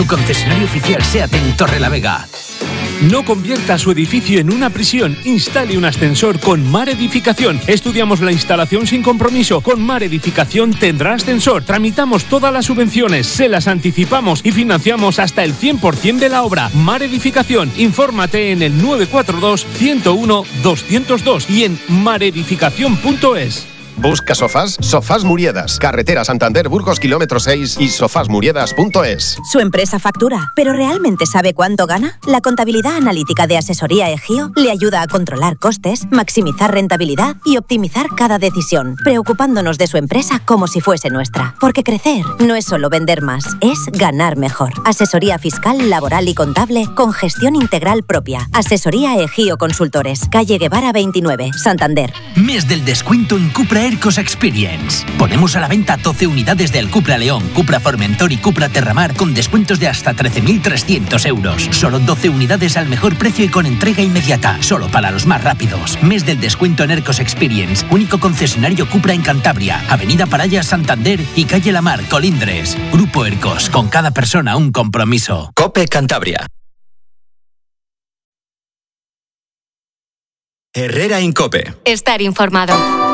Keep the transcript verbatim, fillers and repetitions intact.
Tu concesionario oficial SEAT en Torrelavega. No convierta su edificio en una prisión. Instale un ascensor con Mar Edificación. Estudiamos la instalación sin compromiso. Con Mar Edificación tendrá ascensor. Tramitamos todas las subvenciones, se las anticipamos y financiamos hasta el cien por ciento de la obra. Mar Edificación. Infórmate en el nueve cuatro dos, ciento uno, doscientos dos y en maredificación punto es. ¿Busca sofás? Sofás Muriedas. Carretera Santander, Burgos, kilómetro seis y sofás muriedas punto es. Su empresa factura, ¿pero realmente sabe cuánto gana? La contabilidad analítica de Asesoría Egio le ayuda a controlar costes, maximizar rentabilidad y optimizar cada decisión, preocupándonos de su empresa como si fuese nuestra. Porque crecer no es solo vender más, es ganar mejor. Asesoría fiscal, laboral y contable con gestión integral propia. Asesoría Egio Consultores, calle Guevara veintinueve, Santander. Mes del descuento en Cupra Aircos Experience. Ponemos a la venta doce unidades del Cupra León, Cupra Formentor y Cupra Terramar con descuentos de hasta trece mil trescientos euros. Solo doce unidades al mejor precio y con entrega inmediata. Solo para los más rápidos. Mes del descuento en Aircos Experience. Único concesionario Cupra en Cantabria. Avenida Paraya, Santander y calle La Mar, Colindres. Grupo Aircos. Con cada persona un compromiso. COPE Cantabria. Herrera Incope. Estar informado.